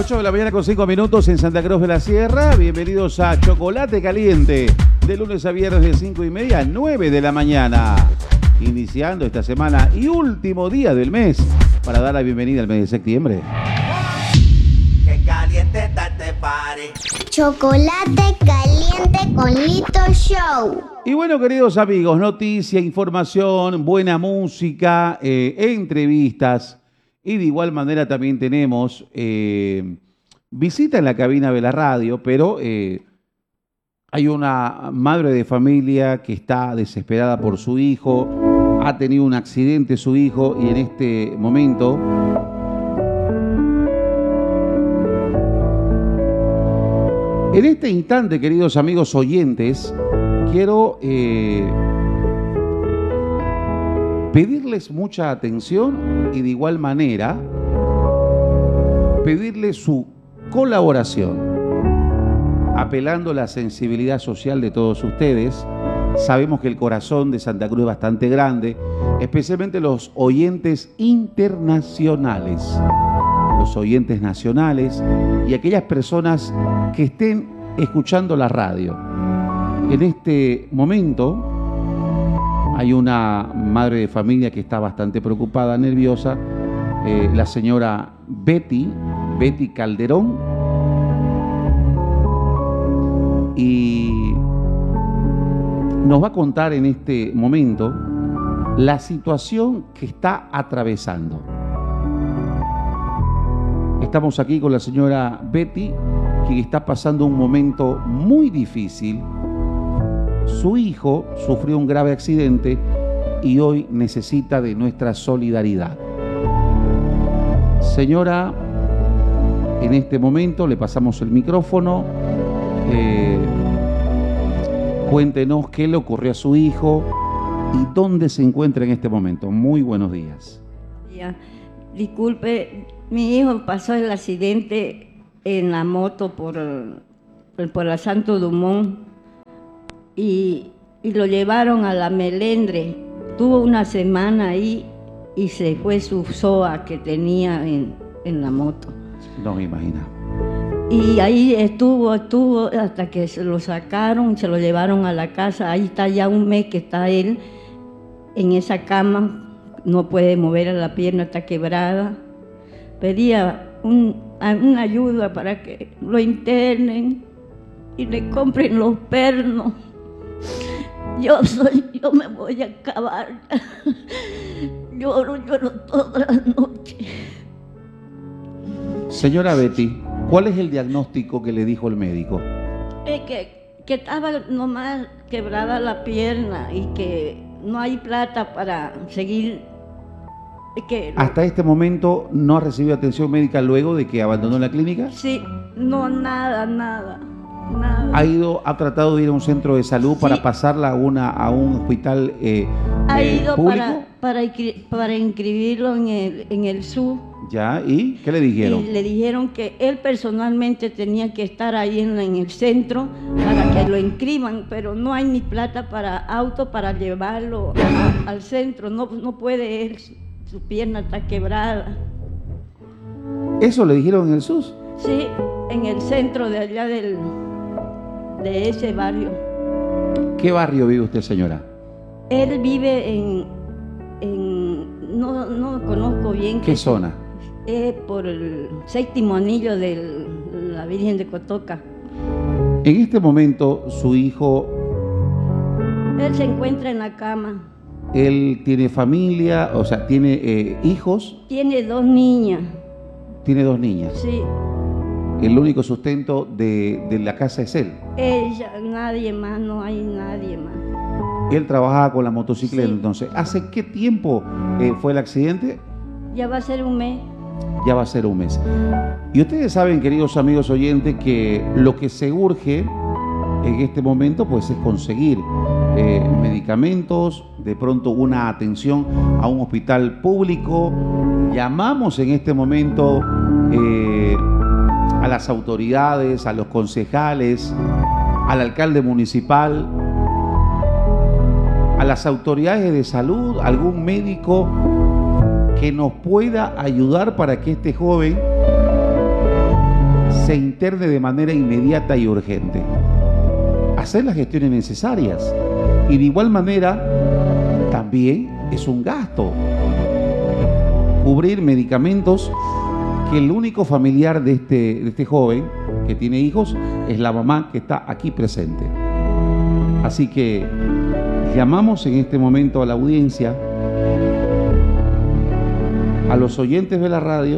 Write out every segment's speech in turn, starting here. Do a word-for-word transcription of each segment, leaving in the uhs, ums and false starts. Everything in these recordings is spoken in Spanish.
ocho de la mañana con cinco minutos en Santa Cruz de la Sierra. Bienvenidos a Chocolate Caliente, de lunes a viernes de cinco y media a nueve de la mañana. Iniciando esta semana y último día del mes para dar la bienvenida al mes de septiembre. Que caliente está este party. Chocolate Caliente con Lito Show. Y bueno, queridos amigos, noticia, información, buena música, eh, entrevistas. Y de igual manera también tenemos eh, visita en la cabina de la radio, pero eh, hay una madre de familia que está desesperada por su hijo, ha tenido un accidente su hijo y en este momento en este instante, queridos amigos oyentes, quiero eh, pedirles mucha atención y de igual manera pedirles su colaboración, apelando a la sensibilidad social de todos ustedes. Sabemos que el corazón de Santa Cruz es bastante grande, especialmente los oyentes internacionales, los oyentes nacionales y aquellas personas que estén escuchando la radio. En este momento hay una madre de familia que está bastante preocupada, nerviosa, eh, la señora Betty, Betty Calderón, y nos va a contar en este momento la situación que está atravesando. Estamos aquí con la señora Betty, que está pasando un momento muy difícil. Su hijo sufrió un grave accidente y hoy necesita de nuestra solidaridad. Señora, en este momento le pasamos el micrófono. Eh, cuéntenos qué le ocurrió a su hijo y dónde se encuentra en este momento. Muy buenos días. Ya, disculpe, mi hijo pasó el accidente en la moto por, por la Santo Dumont y, y lo llevaron a la Melendre. Tuvo una semana ahí y se fue su S O A que tenía en, en la moto. No me imagino. Y ahí estuvo, estuvo hasta que se lo sacaron, se lo llevaron a la casa. Ahí está ya un mes que está él en esa cama, no puede mover la pierna, está quebrada. Pedía un, una ayuda para que lo internen y le compren los pernos. Yo soy, yo me voy a acabar. Lloro, lloro todas las noches. Señora Betty, ¿cuál es el diagnóstico que le dijo el médico? Es que, que estaba nomás quebrada la pierna y que no hay plata para seguir. Es que, ¿Hasta este momento no ha recibido atención médica luego de que abandonó la clínica? sí, no, nada, nada, nada. ¿Ha ido, ha tratado de ir a un centro de salud Sí. para pasarla a, una, a un hospital eh, Ha eh, ido público? para, para, inscri- para inscribirlo en el, en el S U. ¿Ya? ¿Y qué le dijeron? Y le dijeron que él personalmente tenía que estar ahí en, en el centro para que lo inscriban, pero no hay ni plata para auto para llevarlo a- al centro, no, no puede él, su pierna está quebrada. ¿Eso le dijeron en el S U S? Sí, en el centro de allá del, de ese barrio. ¿Qué barrio vive usted, señora? Él vive en, en no, no conozco bien. ¿Qué zona? Es por el séptimo anillo de la Virgen de Cotoca. En este momento, su hijo, Él se encuentra en la cama. él tiene familia, o sea, tiene eh, hijos, Tiene dos niñas. tiene dos niñas. Sí. El único sustento de, de la casa es él. Ella, nadie más, no hay nadie más. Él trabajaba con la motocicleta, Sí. entonces. ¿Hace qué tiempo eh, fue el accidente? Ya va a ser un mes. Ya va a ser un mes. Y ustedes saben, queridos amigos oyentes, que lo que se urge en este momento pues es conseguir eh, medicamentos, de pronto una atención a un hospital público. Llamamos en este momento eh, a las autoridades, a los concejales, al alcalde municipal, a las autoridades de salud, algún médico que nos pueda ayudar para que este joven se interne de manera inmediata y urgente. Hacer las gestiones necesarias. Y de igual manera, también es un gasto. Cubrir medicamentos que el único familiar de este, de este joven que tiene hijos es la mamá que está aquí presente. Así que llamamos en este momento a la audiencia, a los oyentes de la radio,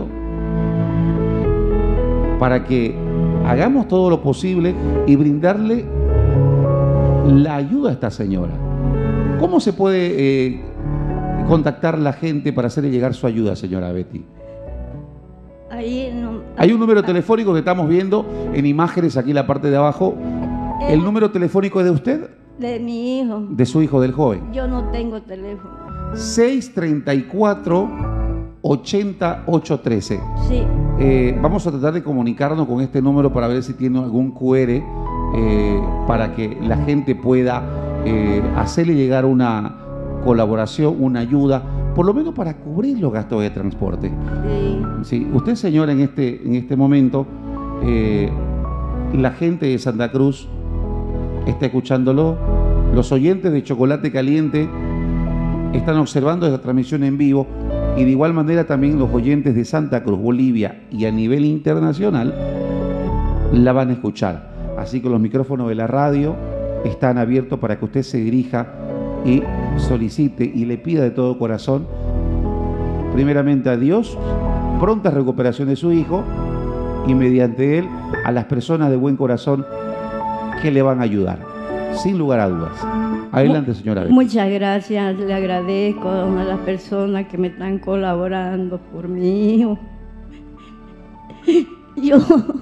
para que hagamos todo lo posible y brindarle la ayuda a esta señora. ¿Cómo se puede eh, contactar la gente para hacerle llegar su ayuda, señora Betty? Ahí no, Hay un número telefónico que estamos viendo en imágenes aquí en la parte de abajo. ¿El número telefónico es de usted? De mi hijo. De su hijo, del joven. Yo no tengo teléfono. seis treinta y cuatro, ochenta, ocho trece. Sí. Eh, vamos a tratar de comunicarnos con este número para ver si tiene algún cu erre eh, para que la gente pueda eh, hacerle llegar una colaboración, una ayuda, por lo menos para cubrir los gastos de transporte. Sí. Sí, usted, señora, en este, en este momento, eh, la gente de Santa Cruz está escuchándolo, los oyentes de Chocolate Caliente están observando esta transmisión en vivo, y de igual manera también los oyentes de Santa Cruz, Bolivia y a nivel internacional la van a escuchar. Así que los micrófonos de la radio están abiertos para que usted se dirija y solicite y le pida de todo corazón, primeramente a Dios, pronta recuperación de su hijo, y mediante él a las personas de buen corazón que le van a ayudar, sin lugar a dudas. Adelante, señora Betty. Muchas gracias, le agradezco a las personas que me están colaborando por mi hijo. Yo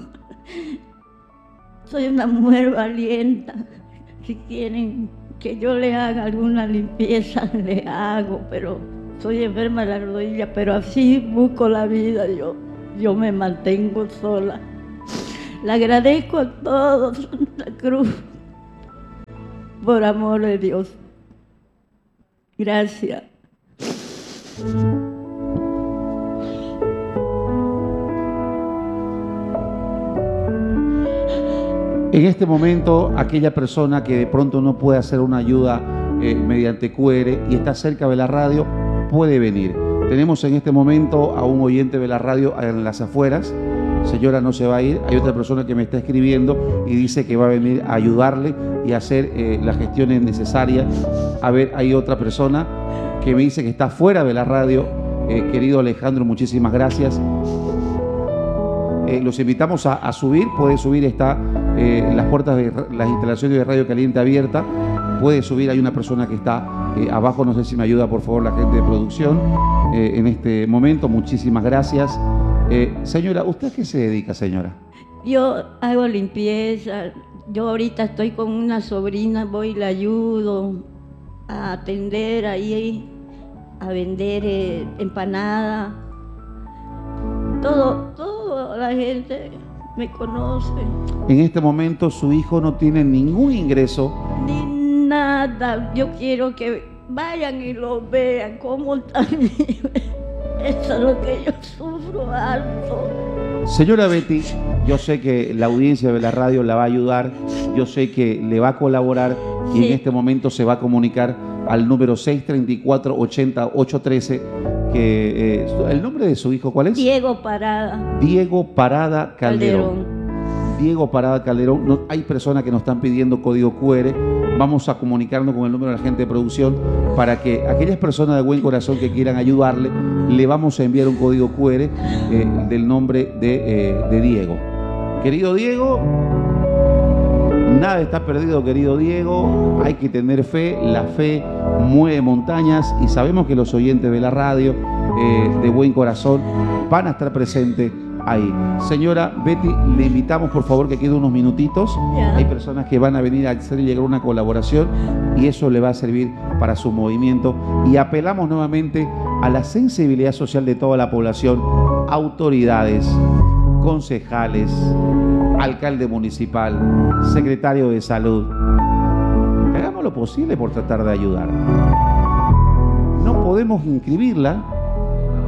soy una mujer valiente. Si quieren que yo le haga alguna limpieza, le hago, pero soy enferma de la rodilla, pero así busco la vida, yo, yo me mantengo sola. Le agradezco a todos, Santa Cruz, por amor de Dios. Gracias. En este momento, aquella persona que de pronto no puede hacer una ayuda eh, mediante cu erre y está cerca de la radio, puede venir. Tenemos en este momento a un oyente de la radio en las afueras. Señora, no se va a ir. Hay otra persona que me está escribiendo y dice que va a venir a ayudarle y a hacer eh, las gestiones necesarias. A ver, hay otra persona que me dice que está fuera de la radio. Eh, querido Alejandro, muchísimas gracias. Eh, los invitamos a, a subir. Puede subir, está eh, en las puertas de las instalaciones de Radio Caliente abierta. Puede subir, hay una persona que está eh, abajo. No sé si me ayuda, por favor, la gente de producción eh, en este momento. Muchísimas gracias. Eh, señora, ¿usted a qué se dedica, señora? Yo hago limpieza. Yo ahorita estoy con una sobrina, voy y le ayudo a atender ahí, a vender eh, empanada. Todo, toda la gente me conoce. En este momento su hijo no tiene ningún ingreso. Ni nada. Yo quiero que vayan y lo vean cómo están. Eso es lo que yo sufro harto. Señora Betty, yo sé que la audiencia de la radio la va a ayudar, yo sé que le va a colaborar y Sí. en este momento se va a comunicar al número seis treinta y cuatro, ochenta, ocho trece, que eh, ¿el nombre de su hijo cuál es? Diego Parada Diego Parada Calderón. Calderón. Diego Parada Calderón. No, hay personas que nos están pidiendo código cu erre. Vamos a comunicarnos con el número de la gente de producción para que aquellas personas de buen corazón que quieran ayudarle, le vamos a enviar un código cu erre eh, del nombre de, eh, de Diego. Querido Diego, nada está perdido, querido Diego. Hay que tener fe. La fe mueve montañas y sabemos que los oyentes de la radio eh, de buen corazón van a estar presentes ahí. Señora Betty, le invitamos por favor que quede unos minutitos. Ya. Hay personas que van a venir a hacer llegar una colaboración y eso le va a servir para su movimiento. Y apelamos nuevamente a la sensibilidad social de toda la población, autoridades, concejales, alcalde municipal, secretario de salud. Hagamos lo posible por tratar de ayudar. No podemos inscribirla